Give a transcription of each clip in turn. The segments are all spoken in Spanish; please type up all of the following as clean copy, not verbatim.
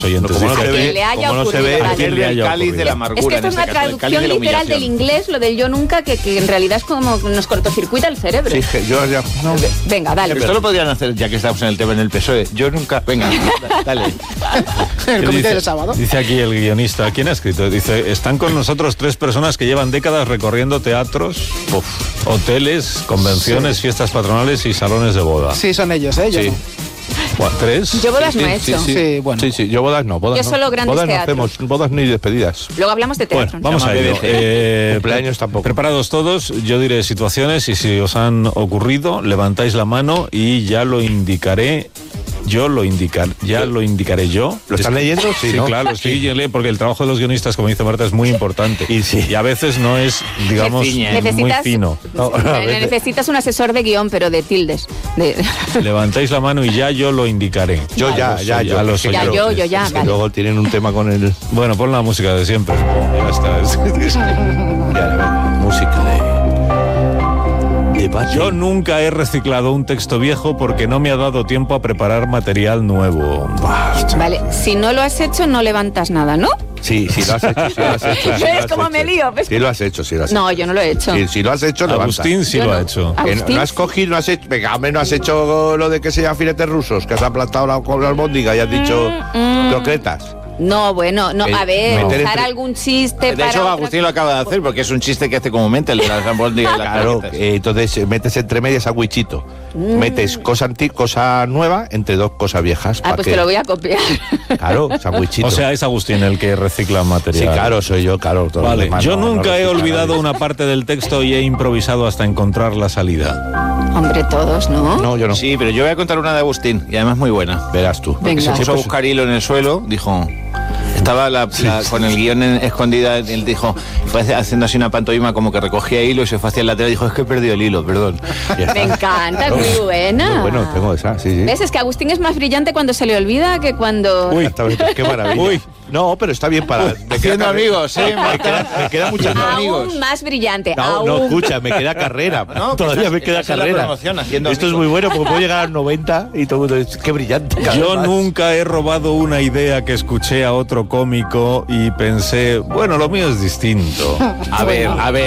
oyentes. Como Dice, no se ve, le haya como no se ocurrido, ve, vale. aquel le haya del cáliz ocurrido. de la amargura. Es que esto es en una este caso, el cáliz traducción de la literal del humillación. inglés, lo del yo nunca, que en realidad es como nos cortocircuita el cerebro. Sí, que yo ya... No. Venga, dale. Esto lo podrían hacer, ya que estamos en el tema en el PSOE. Yo nunca... Venga, dale. El comité dice, del sábado. dice aquí el guionista, ¿quién ha escrito? Dice, están con nosotros 3 personas que llevan décadas recorriendo teatros, hoteles, convenciones, fiestas patronales y salones de boda. Sí, son ellos, ¿eh? Yo Sí. no. Bueno, 3. Yo bodas no he hecho. Sí, bueno. Sí, yo bodas no. Bodas Yo no. solo grandes bodas no teatros. hacemos, bodas ni despedidas. Luego hablamos de teatro. Bueno, vamos Llama a ello. BBC. Cumpleaños tampoco. Preparados todos, yo diré situaciones y si os han ocurrido, levantáis la mano y ya lo indicaré. Ya lo indicaré yo. ¿Lo están leyendo? Sí, Sí, ¿no? claro, sí, porque el trabajo de los guionistas, como dice Marta, es muy importante. Y a veces no es, digamos, muy fino. Necesitas un asesor de guión, pero de tildes. Levantáis la mano y ya yo lo indicaré. Yo ya lo soy Ya, yo, ya, Es que vale. luego tienen un tema con el... Bueno, pon la música de siempre. Ya está. Ya, venga, música de Yo nunca he reciclado un texto viejo porque no me ha dado tiempo a preparar material nuevo. Vale, si no lo has hecho, no levantas nada, ¿no? Sí, lo has hecho, sí lo has hecho. sí lo ¿Ves has cómo hecho. me lío? ¿Ves? Sí lo has hecho, sí lo has hecho. No, yo no lo he hecho. Si lo has hecho, levanta. Agustín sí Yo lo no. ha hecho. Que Agustín. no has cogido, no has hecho... Venga, hombre, no has hecho lo de que se llama filetes rusos, que has aplastado la albóndiga y has dicho croquetas. No, bueno, no, a ver, meter usar entre- algún chiste De para hecho, otra Agustín lo acaba de hacer porque es un chiste que hace comúnmente el de las albóndigas y las Claro, croquetas. entonces metes entre medias sandwichito. Metes cosa nueva entre 2 cosas viejas. Ah, ¿pa' pues qué? te lo voy a copiar. Claro, sandwichito. O sea, es Agustín el que recicla sí, material. claro, soy yo, claro. todo lo Vale, demás yo no nunca he recicla olvidado nadie. una parte del texto y he improvisado hasta encontrar la salida. Hombre, todos, ¿no? No, yo no. Sí, pero yo voy a contar una de Agustín y además muy buena. Verás tú. Venga. Se puso a buscar hilo en el suelo, dijo... Estaba con el guión escondida, él dijo, fue haciendo así una pantomima como que recogía hilo y se fue hacia el lateral y dijo, es que he perdido el hilo, perdón. Ya está. Me encanta, es muy Muy buena. bueno, tengo esa, sí. ¿Ves? Es que Agustín es más brillante cuando se le olvida que cuando... Uy, qué maravilla. Uy. No, pero está bien para... me Haciendo queda amigos, ¿eh? me queda mucha... Aún más brillante. No, aún. escucha, me queda carrera. No, Todavía esa- me queda esa es la carrera. promoción, haciendo Esto es amigos. muy bueno porque puedo llegar a los 90 y todo el mundo dice, qué brillante. cada Yo vez más. nunca he robado una idea que escuché a otro cómico y pensé, bueno, lo mío es distinto. A ver,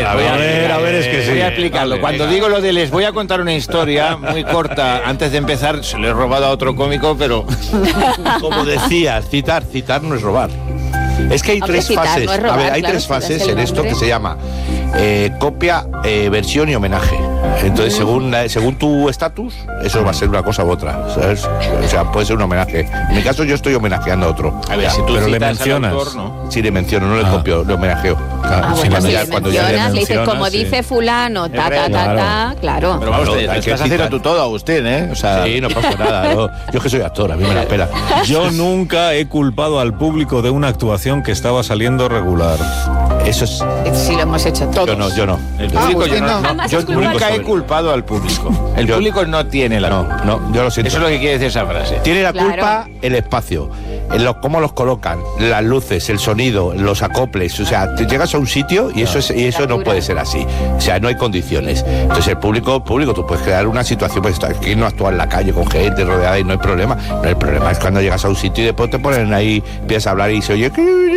es que sí. Voy a explicarlo. Cuando digo lo de les voy a contar una historia muy corta, antes de empezar, se lo he robado a otro cómico, pero... Como decías, citar no es robar. Es que hay Hombre, 3 citar fases. no es robar, a ver, hay claro, 3 si das fases el en esto nombre. que se llama copia, versión y homenaje. Entonces, según tu estatus, eso va a ser una cosa u otra, ¿sabes? O sea, puede ser un homenaje. En mi caso, yo estoy homenajeando a otro. A ver, si tú pero le citas al mencionas. autor, ¿no? Sí, le menciono, no le copio, le homenajeo. Ah, Sí, bueno, cuando si ya- le cuando ya mencionas, le dices, mencionas, como sí. dice fulano, ta, ta, ta, claro. Pero vamos, Claro, te hay que estás haciendo citar. tú todo, Agustín, ¿eh? O sea, Sí, no pasa nada. Yo es que soy actor, a mí me la espera. Yo nunca he culpado al público de una actuación que estaba saliendo regular. Eso es... Sí, lo hemos hecho todos. Yo no. el público Agustín, yo no, no. Jamás yo es culpable. nunca he culpado al público. El público no tiene la culpa. No, yo lo siento. Eso es lo que quiere decir esa frase. Tiene la Claro. culpa el espacio, cómo los colocan, las luces, el sonido, los acoples. O sea, te llegas a un sitio y eso no altura. puede ser así. O sea, no hay condiciones. Entonces el público, tú puedes crear una situación, pues aquí no actúa en la calle con gente rodeada y no hay problema. No, el problema es cuando llegas a un sitio y después te ponen ahí, empiezas a hablar y se oye...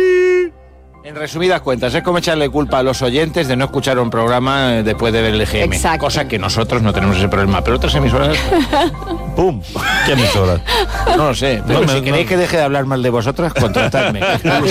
En resumidas cuentas, es como echarle culpa a los oyentes de no escuchar un programa después de ver el EGM. Exacto. Cosa que nosotros no tenemos ese problema. Pero otras emisoras, ¡Pum! ¿Qué emisoras? no lo sé. Pero No, si queréis que deje de hablar mal de vosotras, contratadme.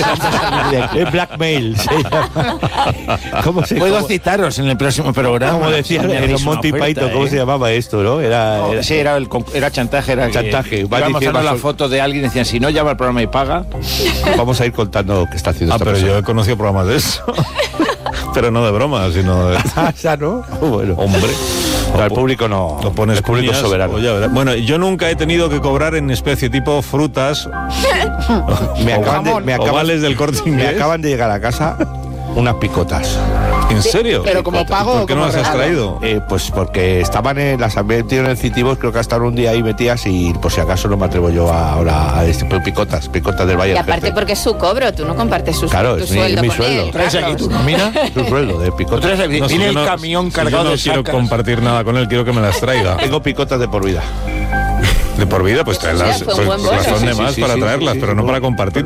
Es blackmail. se llama. ¿Cómo se Puedo cómo- citaros en el próximo programa. Como decía Me en haréis los una Monty oferta, Python, ¿cómo ¿eh? se llamaba esto, no? Era Sí, era chantaje. Era Chantaje. Vas Vas a diciendo- la foto de alguien y decían, si no llama al programa y paga. Vamos a ir contando qué está haciendo esta Pero persona. yo he conocido programas de eso. Pero no de broma, sino de... Ya no. Bueno. Hombre. Pero al público no. Lo pones el público cuñas, soberano. o ya verás. Bueno, yo nunca he tenido que cobrar en especie tipo frutas Me ovales del Corte me Inglés. acaban de llegar a casa unas picotas. ¿En serio? Pero como pago ¿Por o qué no como las has regalo? traído? Pues porque estaban las habían metido en el Citivos, creo que hasta un día ahí metidas y por si acaso no me atrevo yo ahora a picotas del Valle Y del aparte Jefe. porque es su cobro, tú no compartes Claro, tu es mi sueldo con sueldo. él, Traes aquí Carlos. tu nómina. Es un sueldo de picotas. Traes aquí- No, si viene yo el no- camión si cargado yo no de quiero sacas. compartir nada con él, quiero que me las traiga. Tengo picotas de por vida. De por vida, pues traerlas. fue un buen Pues bono. razón de Sí, más sí, para sí, traerlas, sí, pero sí, no sí. para compartir.